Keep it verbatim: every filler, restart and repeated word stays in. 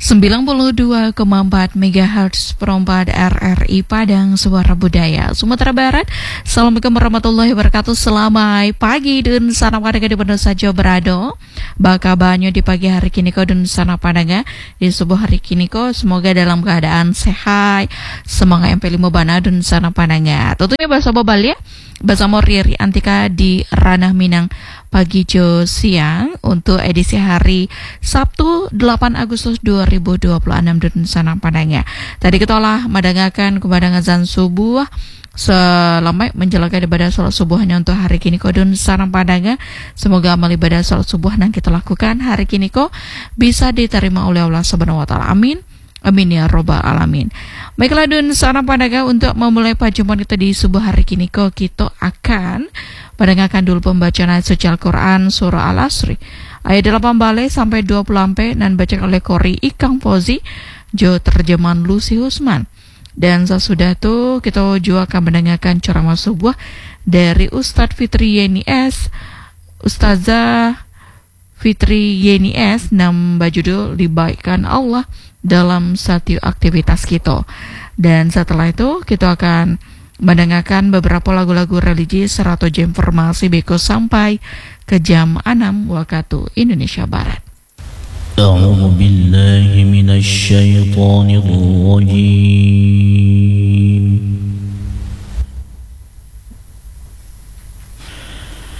sembilan puluh dua koma empat megahertz perempat R R I Padang Suara Budaya Sumatera Barat. Assalamualaikum warahmatullahi wabarakatuh. Selamat pagi dan sana padanga di mana saja berada. Baka banyak di pagi hari kini kau dan sana padanga di sebuah hari kini kau semoga dalam keadaan sehat. Semangat M P lima bana dan sana padanga. Tentunya bahasa Bobal ya. Bahasa Riri Antika di Ranah Minang pagi jo siang untuk edisi hari Sabtu delapan Agustus dua ribu dua puluh enam dan sana padanya. Tadi kita olah madangakan kepada azan subuh selama menjalankan ibadah salat subuhnya untuk hari kini ko dan sana padanya. Semoga amal ibadah salat subuh yang kita lakukan hari kini ko bisa diterima oleh Allah Subhanahu wa taala. Amin. Amin ya robbal alamin. Baiklah dun sana pandaga untuk memulai perjumpaan kita di subuh hari kini ko kita akan mendengarkan dulu pembacaan ayat suci Al-Quran surah Al-Asri ayat delapan balik sampai dua puluh ampe dan baca oleh Kori Ikang Fauzi jo terjemahan Lucy Husman. Dan sesudah itu kita juga akan mendengarkan ceramah subuh dari Ustadz Fitri Yeni S, Ustazah Fitri Yeni S, nambah judul Libatkan Allah dalam satu aktivitas kita. Dan setelah itu kita akan mendengarkan beberapa lagu-lagu religi serta informasi beko sampai ke jam enam waktu Indonesia Barat. A'udzu billahi minasy syaithanir rajim.